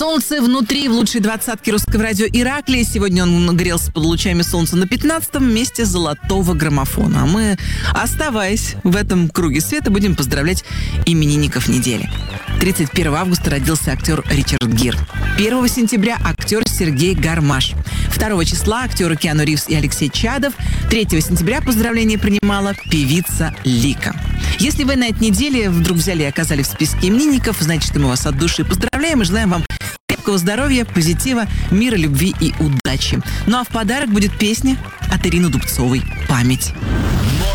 Солнце внутри, в лучшей двадцатке русского радио Ираклия. Сегодня он грелся под лучами солнца на 15-м месте золотого граммофона. А мы, оставаясь в этом круге света, будем поздравлять именинников недели. 31 августа родился актер Ричард Гир. 1 сентября актер Сергей Гармаш. 2 числа актеры Киану Ривз и Алексей Чадов. 3 сентября поздравления принимала певица Лика. Если вы на этой неделе вдруг взяли и оказались в списке именинников, значит, мы вас от души поздравляем и желаем вам крепкого здоровья, позитива, мира, любви и удачи. Ну а в подарок будет песня от Ирины Дубцовой «Память».